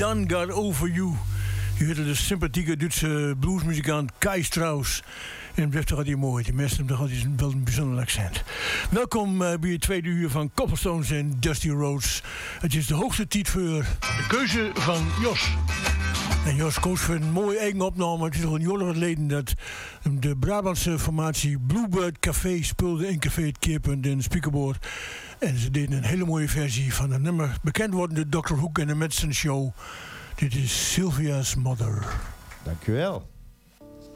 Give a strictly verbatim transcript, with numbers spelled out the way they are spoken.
Done Got Over You. Je hoorde de sympathieke Duitse bluesmuzikant Kai Strauss. En blijft toch altijd mooi. Die mensen hebben toch altijd wel een bijzonder accent. Welkom uh, bij het tweede uur van Cobblestones en Dusty Rhodes. Het is de hoogste tijd voor de keuze van Jos. En Jos koos voor een mooie eigen opname. Het is al een jaar geleden dat de Brabantse formatie Bluebird Café speelde in Café het Keerpunt in Spiekerboord. En ze deden een hele mooie versie van een nummer bekend wordende doctor Hook en de Medicine Show. Dit is Sylvia's Mother. Dank u wel.